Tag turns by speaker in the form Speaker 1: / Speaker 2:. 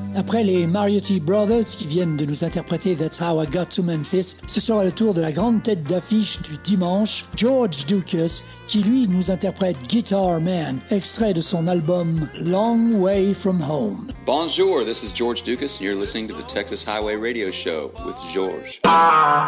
Speaker 1: Après les Mariotti Brothers qui viennent de nous interpréter That's How I Got to Memphis, ce sera le tour de la grande tête d'affiche du dimanche, George Dukas, qui lui nous interprète Guitar Man, extrait de son album Long Way From Home.
Speaker 2: Bonjour, this is George Dukas and you're listening to the Texas Highway Radio Show with George.